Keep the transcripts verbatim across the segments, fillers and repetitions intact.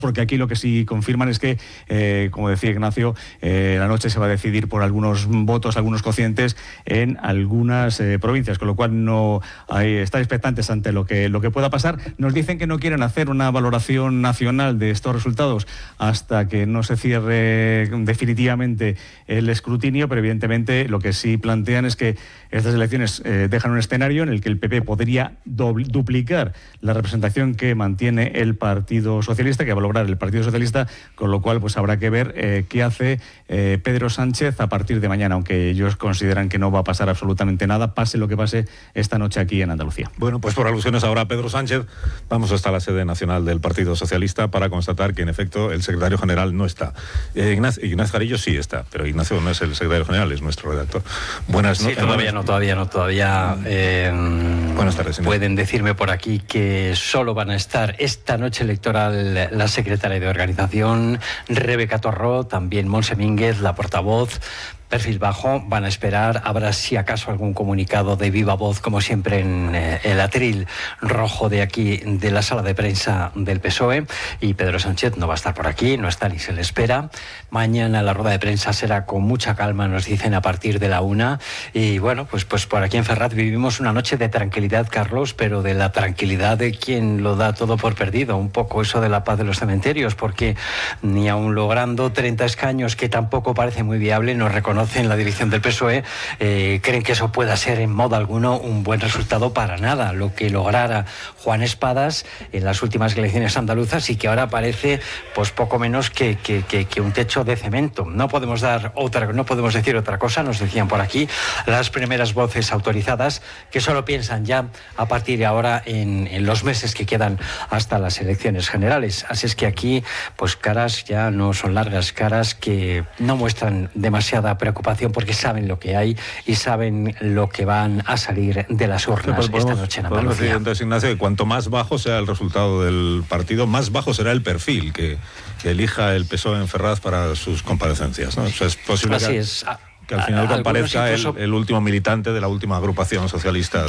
porque aquí lo que sí confirman es que, eh, como decía Ignacio, eh, la noche se va a decidir por algunos votos, algunos cocientes en algunas eh, provincias, con lo cual no hay, estar expectantes ante lo que, lo que pueda pasar. Nos dicen que no quieren hacer una valoración nacional de estos resultados hasta que no se cierre definitivamente el escrutinio, pero evidentemente lo que sí plantean es que estas elecciones eh, dejan un escenario en el que el P P podría doble, duplicar la representación que mantiene el Partido Socialista, que va a lograr el Partido Socialista, con lo cual pues habrá que ver eh, qué hace eh, Pedro Sánchez a partir de mañana, aunque ellos consideran que no va a pasar absolutamente nada, pase lo que pase esta noche aquí en Andalucía. Bueno, pues por alusiones ahora a Pedro Sánchez, vamos hasta la sede nacional del Partido Socialista para constatar que en efecto el secretario general no está. Eh, Ignacio, Ignacio Garillo sí está, pero Ignacio no es el secretario general, es nuestro redactor. Buenas sí, noches. No, todavía no, todavía no, todavía eh, Buenas tardes, señor. Pueden decirme por aquí que solo van a estar esta noche electoral la secretaria de Organización, Rebeca Torró, también Montse Mínguez, la portavoz. Perfil bajo, van a esperar, habrá si acaso algún comunicado de viva voz, como siempre en eh, el atril rojo de aquí, de la sala de prensa del P S O E, y Pedro Sánchez no va a estar por aquí, no está ni se le espera. Mañana la rueda de prensa será con mucha calma, nos dicen, a partir de la una, y bueno, pues, pues por aquí en Ferraz vivimos una noche de tranquilidad, Carlos, pero de la tranquilidad de quien lo da todo por perdido, un poco eso de la paz de los cementerios, porque ni aun logrando treinta escaños, que tampoco parece muy viable, nos reconocen en la dirección del P S O E, eh, creen que eso pueda ser en modo alguno un buen resultado para nada. Lo que lograra Juan Espadas en las últimas elecciones andaluzas y que ahora parece pues poco menos que, que, que, que un techo de cemento. No podemos dar otra, no podemos decir otra cosa, nos decían por aquí las primeras voces autorizadas que solo piensan ya a partir de ahora en, en los meses que quedan hasta las elecciones generales. Así es que aquí pues caras ya no son largas, caras que no muestran demasiada preocupación porque saben lo que hay y saben lo que van a salir de las urnas sí, pues esta noche en Andalucía. Entonces, Ignacio, que cuanto más bajo sea el resultado del partido, más bajo será el perfil que, que elija el P S O E en Ferraz para sus comparecencias, ¿no? O sea, es posible Así que... es. que al final comparezca incluso... el, el último militante de la última agrupación socialista.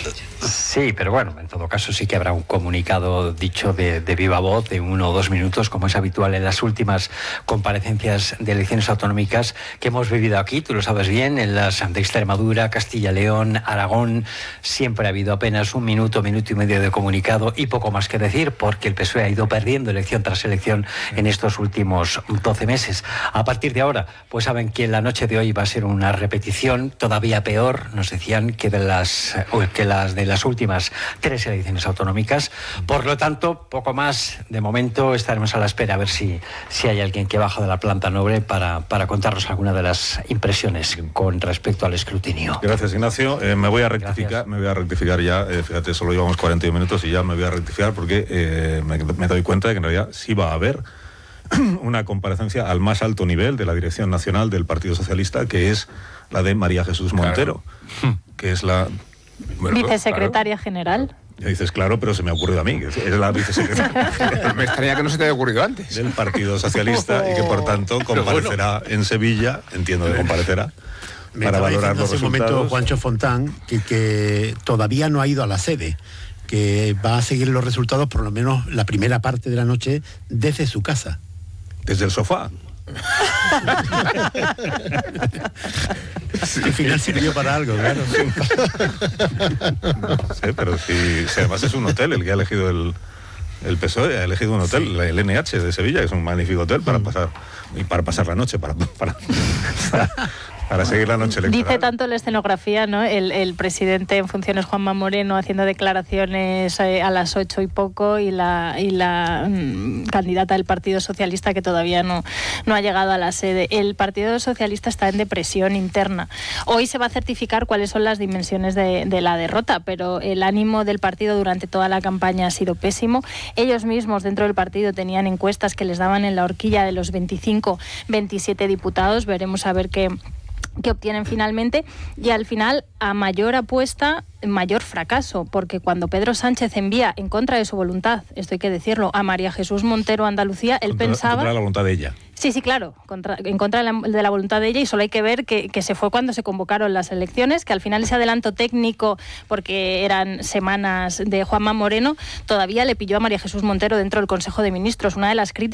Sí, pero bueno, en todo caso sí que habrá un comunicado dicho de, de viva voz de uno o dos minutos, como es habitual en las últimas comparecencias de elecciones autonómicas que hemos vivido aquí, tú lo sabes bien, en las de Extremadura, Castilla y León, Aragón, siempre ha habido apenas un minuto, minuto y medio de comunicado y poco más que decir, porque el P S O E ha ido perdiendo elección tras elección en estos últimos doce meses. A partir de ahora, pues saben que la noche de hoy va a ser una repetición todavía peor, nos decían, que de las que las de las últimas tres elecciones autonómicas. Por lo tanto, poco más. De momento estaremos a la espera a ver si, si hay alguien que baja de la planta noble para, para contarnos alguna de las impresiones con respecto al escrutinio. Gracias, Ignacio. Eh, me voy a rectificar, Gracias. me voy a rectificar ya. Eh, fíjate, solo llevamos cuarenta y un minutos y ya me voy a rectificar porque eh, me, me doy cuenta de que en realidad sí va a haber una comparecencia al más alto nivel de la dirección nacional del Partido Socialista, que es la de María Jesús Montero, claro. que es la... Bueno, vicesecretaria claro. general. Ya dices, claro, pero se me ha ocurrido a mí, que es la vicesecretaria. Me extraña que no se te haya ocurrido antes. Del Partido Socialista y que, por tanto, comparecerá bueno. en Sevilla, entiendo que comparecerá, me para valorar los hace resultados. Un momento, Juancho Fontán, que, que todavía no ha ido a la sede, que va a seguir los resultados, por lo menos la primera parte de la noche, desde su casa. Desde el sofá. Sí, al final sirvió para algo, claro. No sé, pero si, si además es un hotel el que ha elegido el, el P S O E, ha elegido un hotel, sí. el N H de Sevilla, que es un magnífico hotel para pasar y para pasar la noche, para, para, para, para seguir la noche electoral. Dice tanto la escenografía, ¿no? El, el presidente en funciones, Juanma Moreno, haciendo declaraciones eh, a las ocho y poco, y la, y la mmm, candidata del Partido Socialista que todavía no, no ha llegado a la sede. El Partido Socialista está en depresión interna. Hoy se va a certificar cuáles son las dimensiones de, de la derrota, pero el ánimo del partido durante toda la campaña ha sido pésimo. Ellos mismos dentro del partido tenían encuestas que les daban en la horquilla de los veinticinco, veintisiete diputados. Veremos a ver qué que obtienen finalmente, y al final, a mayor apuesta, mayor fracaso, porque cuando Pedro Sánchez envía en contra de su voluntad, esto hay que decirlo, a María Jesús Montero a Andalucía, él contra, pensaba... Contra la voluntad de ella. Sí, sí, claro, contra, en contra de la, de la voluntad de ella, y solo hay que ver que, que se fue cuando se convocaron las elecciones, que al final ese adelanto técnico, porque eran semanas de Juanma Moreno, todavía le pilló a María Jesús Montero dentro del Consejo de Ministros. Una de las críticas